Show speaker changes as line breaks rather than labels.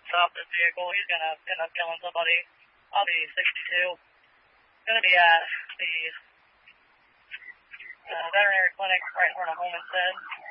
stop this vehicle. He's going to end up killing somebody. I'll be 62. Going to be at the veterinary clinic right in front of Home Instead.